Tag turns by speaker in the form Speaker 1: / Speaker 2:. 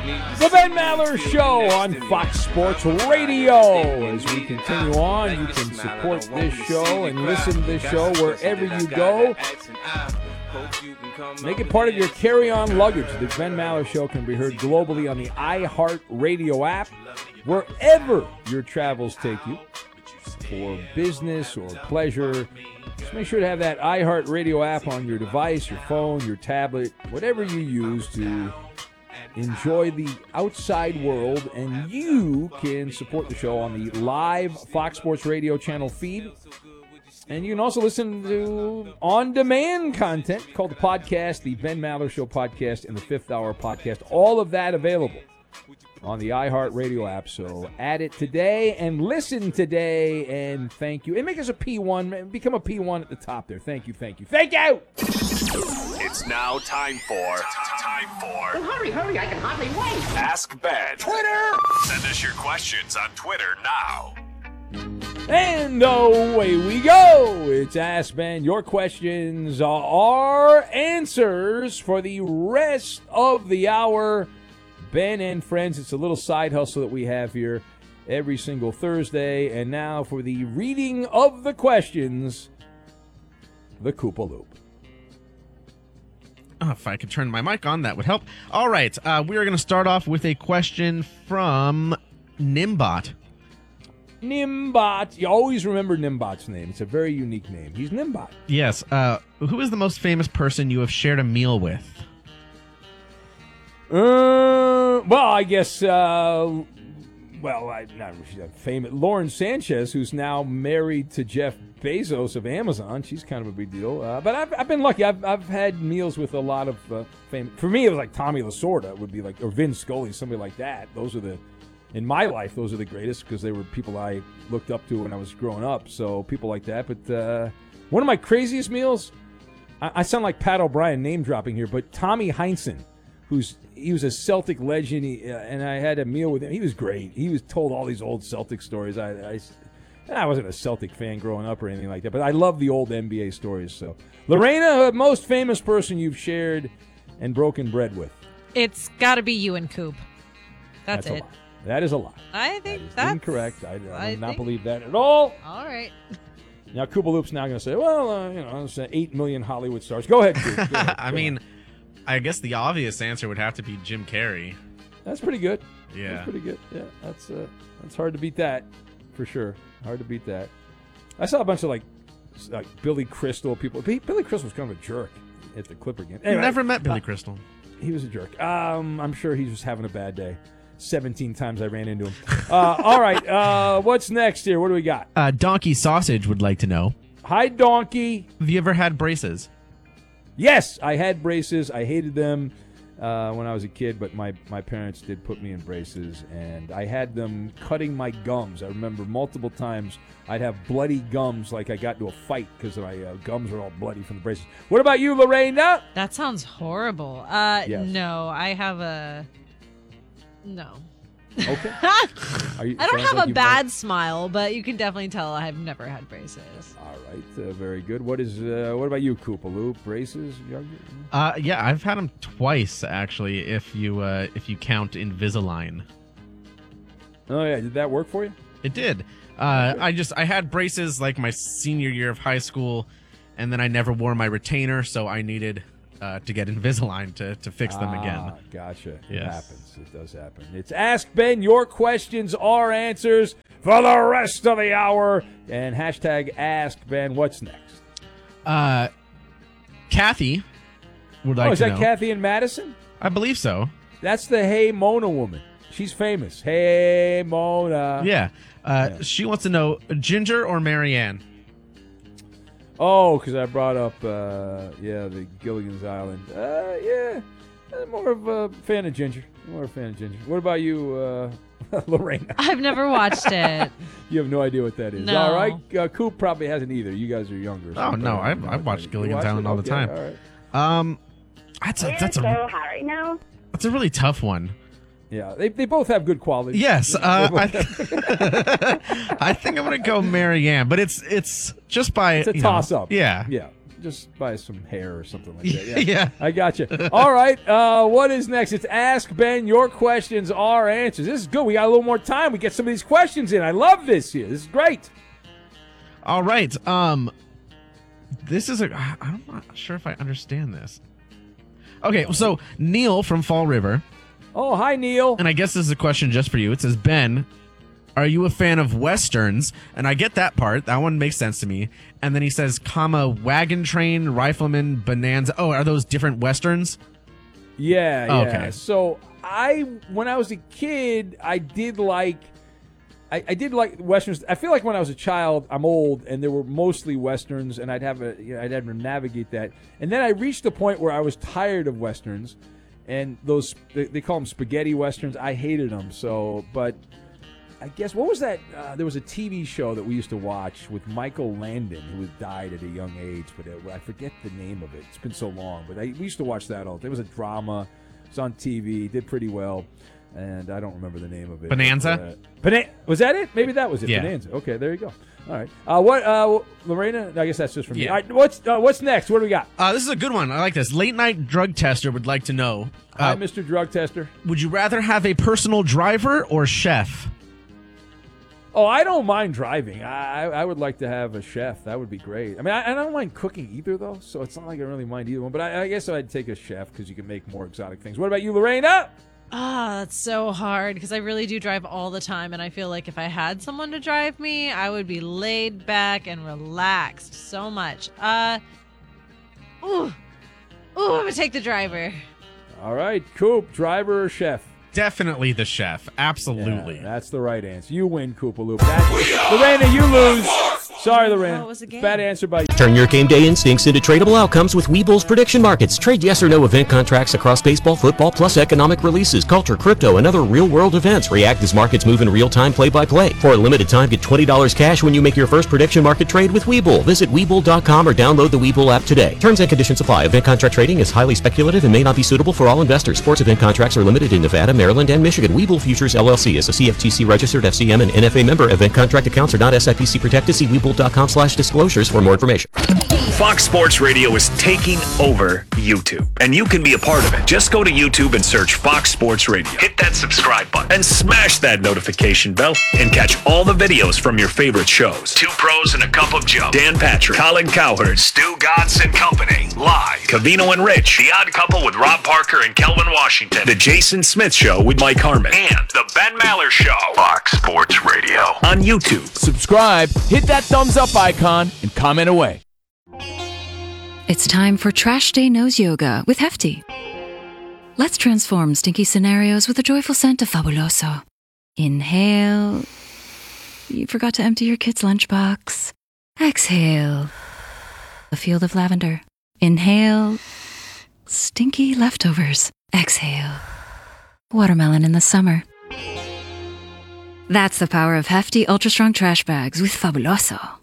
Speaker 1: The Ben Maller Show on Fox Sports Radio. As we continue on, you can support this show and listen to this show wherever you go. Make it part of your carry-on luggage. The Ben Maller Show can be heard globally on the iHeart Radio app, wherever your travels take you, for business or pleasure. Just make sure to have that iHeart Radio app on your device, your phone, your tablet, whatever you use to enjoy the outside world, and you can support the show on the live Fox Sports Radio channel feed. And you can also listen to on-demand content called the podcast, the Ben Maller Show podcast, and the Fifth Hour podcast. All of that available on the iHeartRadio app. So add it today and listen today, and thank you. And make us a P1. Become a P1 at the top there. Thank you, thank you. Thank you!
Speaker 2: It's now time for...
Speaker 3: Well, hurry, I can hardly wait.
Speaker 2: Ask Ben.
Speaker 3: Twitter!
Speaker 2: Send us your questions on Twitter now.
Speaker 1: And away we go. It's Ask Ben. Your questions are answers for the rest of the hour. Ben and Friends, it's a little side hustle that we have here every single Thursday. And now for the reading of the questions, the Koopa Loop.
Speaker 4: If I could turn my mic on, that would help. All right, we are going to start off with a question from Nimbot.
Speaker 1: Nimbot. You always remember Nimbot's name. It's a very unique name. He's Nimbot.
Speaker 4: Yes. Who is the most famous person you have shared a meal with?
Speaker 1: Well, I guess, not famous. Lauren Sanchez, who's now married to Jeff Bezos of Amazon. She's kind of a big deal. But I've been lucky. I've had meals with a lot of fame. For me, it was like Tommy Lasorda would be like, or Vin Scully, somebody like that. Those are in my life, those are the greatest because they were people I looked up to when I was growing up. So people like that. But one of my craziest meals, I sound like Pat O'Brien name dropping here, but Tommy Heinsohn, he was a Celtic legend, and I had a meal with him. He was great. He was told all these old Celtic stories. I wasn't a Celtic fan growing up or anything like that, but I love the old NBA stories. So, Lorena, most famous person you've shared and broken bread with?
Speaker 5: It's got to be you and Coop. That's it.
Speaker 1: A lie. That is a lie.
Speaker 5: I think
Speaker 1: that's incorrect. I do not believe that at all.
Speaker 5: All right.
Speaker 1: Now, Koopa Loop's now going to say, well, it's 8 million Hollywood stars. Go ahead, Coop. Go ahead.
Speaker 4: I mean, I guess the obvious answer would have to be Jim Carrey.
Speaker 1: That's pretty good.
Speaker 4: Yeah.
Speaker 1: That's pretty good. Yeah, that's hard to beat that, for sure. Hard to beat that. I saw a bunch of, like Billy Crystal people. Billy Crystal was kind of a jerk at the Clipper game. Anyway,
Speaker 4: never met Billy Crystal.
Speaker 1: He was a jerk. I'm sure he was having a bad day. 17 times I ran into him. All right, what's next here? What do we got?
Speaker 4: Donkey Sausage would like to know.
Speaker 1: Hi, Donkey.
Speaker 4: Have you ever had braces?
Speaker 1: Yes, I had braces. I hated them when I was a kid, but my parents did put me in braces, and I had them cutting my gums. I remember multiple times I'd have bloody gums, like I got into a fight because my gums were all bloody from the braces. What about you, Lorena?
Speaker 5: That sounds horrible.
Speaker 1: Yes.
Speaker 5: No, I have a... No.
Speaker 1: Okay.
Speaker 5: I don't have a bad smile, but you can definitely tell I have never had braces.
Speaker 1: All right, very good. What about you, Koopa Loop? Braces?
Speaker 4: Yeah, I've had them twice actually. If you count Invisalign.
Speaker 1: Oh yeah, did that work for you?
Speaker 4: It did. I had braces like my senior year of high school, and then I never wore my retainer, so I needed to get Invisalign to fix them again.
Speaker 1: Gotcha.
Speaker 4: Yes.
Speaker 1: It happens. It does happen. It's Ask Ben. Your questions are answers for the rest of the hour. And hashtag Ask Ben. What's next?
Speaker 4: Kathy would like to know.
Speaker 1: Is that Kathy in Madison?
Speaker 4: I believe so.
Speaker 1: That's the Hey Mona woman. She's famous. Hey Mona.
Speaker 4: Yeah. She wants to know Ginger or Marianne.
Speaker 1: Oh, because I brought up, the Gilligan's Island. I'm more of a fan of Ginger. What about you, Lorena?
Speaker 5: I've never watched it.
Speaker 1: You have no idea what that is.
Speaker 5: No.
Speaker 1: All right. Coop probably hasn't either. You guys are younger.
Speaker 4: Oh, no. I've watched Gilligan's Island all the time.
Speaker 1: All right.
Speaker 4: That's a really tough one.
Speaker 1: Yeah, they both have good qualities.
Speaker 4: Yes, I think I'm gonna go Marianne, but it's just by
Speaker 1: it's a toss up.
Speaker 4: Yeah,
Speaker 1: just buy some hair or something like that. Yeah,
Speaker 4: Yeah.
Speaker 1: I got you. All right, what is next? It's Ask Ben. Your questions, our answers. This is good. We got a little more time. We get some of these questions in. I love this here. This is great.
Speaker 4: All right. This is I'm not sure if I understand this. Okay, so Neil from Fall River,
Speaker 1: Oh, hi, Neil.
Speaker 4: and I guess this is a question just for you. It says, Ben, are you a fan of Westerns? And I get that part. That one makes sense to me. And then he says, Wagon Train, Rifleman, Bonanza. Oh, are those different Westerns?
Speaker 1: Yeah,
Speaker 4: Oh,
Speaker 1: yeah.
Speaker 4: okay.
Speaker 1: So when I was a kid, I did like westerns. I feel like when I was a child, I'm old, and there were mostly westerns, and I'd have to navigate that. And then I reached the point where I was tired of westerns, and those they call them spaghetti westerns. I hated them. So, but I guess what was that? There was a TV show that we used to watch with Michael Landon, who died at a young age, but I forget the name of it. It's been so long, but we used to watch that all. There was a drama. It's on TV. Did pretty well. And I don't remember the name of it.
Speaker 4: Bonanza?
Speaker 1: Was that it? Maybe that was it.
Speaker 4: Yeah.
Speaker 1: Bonanza. Okay, there you go. All right. What, Lorena? I guess that's just from me.
Speaker 4: Yeah.
Speaker 1: All right, what's next? What do we got?
Speaker 4: This is a good one. I like this. Late Night Drug Tester would like to know,
Speaker 1: Hi, Mr. Drug Tester.
Speaker 4: would you rather have a personal driver or chef?
Speaker 1: Oh, I don't mind driving. I would like to have a chef. That would be great. I mean, I don't mind cooking either, though, so it's not like I really mind either one. But I guess I'd take a chef because you can make more exotic things. What about you, Lorena?
Speaker 5: That's so hard because I really do drive all the time, and I feel like if I had someone to drive me, I would be laid back and relaxed so much. I'm gonna take the driver.
Speaker 1: All right, Coop, driver or chef?
Speaker 4: Definitely the chef. Absolutely.
Speaker 1: Yeah, that's the right answer. You win, Koopaloop. Lorena, you lose. Sorry, Lorena.
Speaker 5: Oh, it was a game.
Speaker 1: Bad answer by you.
Speaker 6: Turn your game day instincts into tradable outcomes with Webull's prediction markets. Trade yes or no event contracts across baseball, football, plus economic releases, culture, crypto, and other real-world events. React as markets move in real time, play-by-play. For a limited time, get $20 cash when you make your first prediction market trade with Webull. Visit Webull.com or download the Webull app today. Terms and conditions apply. Event contract trading is highly speculative and may not be suitable for all investors. Sports event contracts are limited in Nevada, Maryland, and Michigan. Webull Futures LLC is a CFTC registered FCM and NFA member. Event contract accounts are not SIPC protected. See Webull.com/disclosures for more information.
Speaker 2: Fox Sports Radio is taking over YouTube, and you can be a part of it. Just go to YouTube and search Fox Sports Radio. Hit that subscribe button and smash that notification bell and catch all the videos from your favorite shows. Two Pros and a Cup of Joe, Dan Patrick, Colin Cowherd, Stu Godson Company, Live, Cavino and Rich, The Odd Couple with Rob Parker and Kelvin Washington, The Jason Smith Show with Mike Harmon, and The Ben Maller Show. Fox Sports Radio on YouTube.
Speaker 7: Subscribe, hit that thumbs up icon, and comment away.
Speaker 8: It's time for Trash Day Nose Yoga with Hefty. Let's transform stinky scenarios with a joyful scent of Fabuloso. Inhale. You forgot to empty your kid's lunchbox. Exhale. A field of lavender. Inhale. Stinky leftovers. Exhale. Watermelon in the summer. That's the power of Hefty Ultra Strong Trash Bags with Fabuloso.